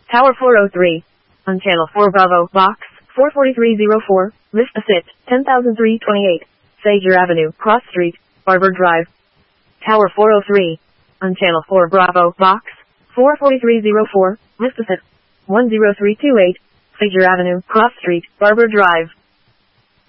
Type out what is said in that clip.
Tower 403. On Channel 4 Bravo, Box 44304, Vista Sit, 10328, Sager Avenue, Cross Street, Barber Drive. Tower 403. On Channel 4 Bravo, Box 44304, Vista Sit, 10328, Sager Avenue, Cross Street, Barber Drive.